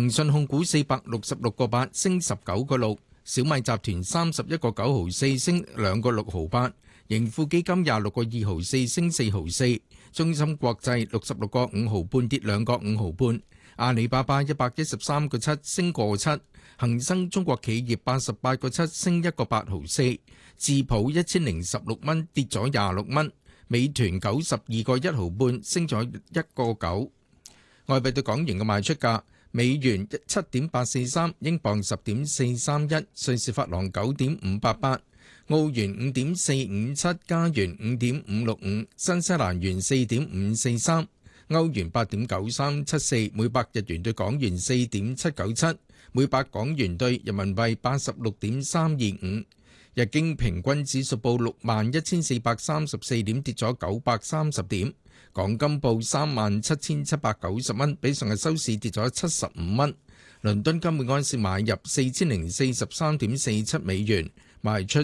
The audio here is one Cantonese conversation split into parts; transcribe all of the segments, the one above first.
騰訊控股466個8升19個6，小米集團31個9毫4升2個6毫8，盈富基金26個2毫4升4毫4，中芯國際66個5毫半跌2個5毫半，阿里巴巴113個7升個7，恒生中國企業88個7升1個8毫4，智普1016蚊跌咗26蚊，美團92個1毫半升咗1個9。外幣對港元嘅賣出價：美元7.843，英鎊10.431，瑞士法郎9.588，澳元5.457，加元5.565，新西蘭元4.543，歐元8.9374，每百日元對港元4.797，每百港元對人民幣86.325。日經平均指數報61,434點，跌咗930點。港金報37,790蚊，比上日收市跌咗75蚊。倫敦金每安士買入4043.47美元，賣出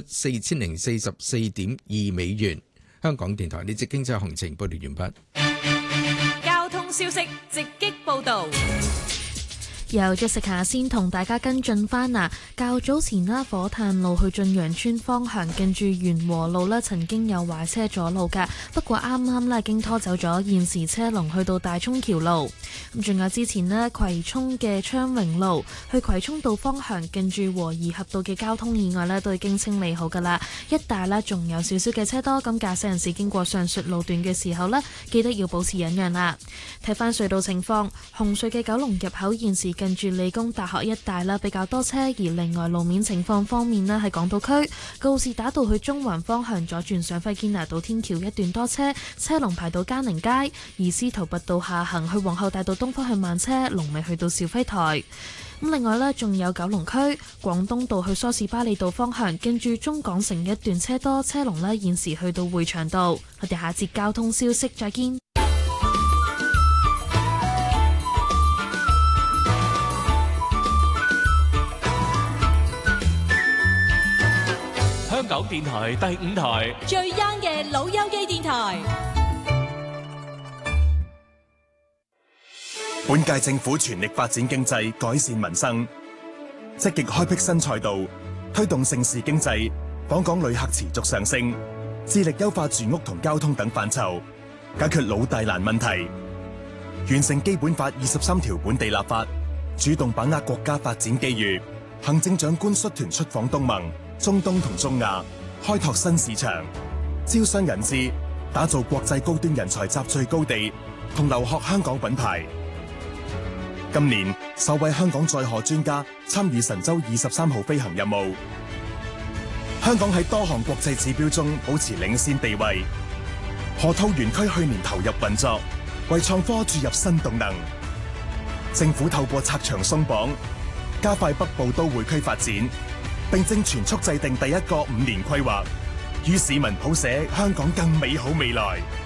4044.2美元。香港電台呢節經濟行情報道完畢。交通消息直擊報道。 由Jessica先同大家跟進翻啊！較早前啦，火炭路去駿洋邨方向近住元和路咧，曾經有壞車阻路㗎。不過啱啱咧經拖走咗，現時車龍去到大涌橋路。咁仲有之前咧葵涌嘅昌榮路去葵涌道方向近住和宜合道嘅交通意外咧，都已經清理好㗎啦。一帶咧仲有少少嘅車多，咁駕駛人士經過上述路段嘅時候咧，記得要保持忍讓啦。睇翻隧道情況，紅隧嘅九龍入口現時近住理工大學一帶啦，比較多車。而另外路面情況方面咧，喺港島區告士打道去中環方向左轉上輝堅拿道天橋一段多車，車龍排到嘉寧街；而司徒拔道下行去皇后大道東方向慢車，龍尾去到肇輝台。咁另外咧，仲有九龍區廣東道去梳士巴利道方向，跟住中港城一段車多，車龍咧現時去到匯祥道。我哋下節交通消息再見。 香港電台第5台最 young 嘅老友記電台。 本屆政府全力發展經濟，改善民生，積極開闢新賽道，推動盛事經濟，訪港旅客持續上升，致力優化住屋同交通等範疇，解決老大難問題，完成基本法23條本地立法，主動把握國家發展機遇。行政長官率團出訪東盟、中東同中亞，開拓新市場，招商引資，打造國際高端人才集聚高地同留學香港品牌。今年首位香港載荷專家參與神舟23號飛行任務。香港喺多項國際指標中保持領先地位。河套園區去年投入運作，為創科注入新動能。政府透過拆牆鬆綁，加快北部都會區發展，並正全速制定第一個5年規劃，與市民譜寫香港更美好未來。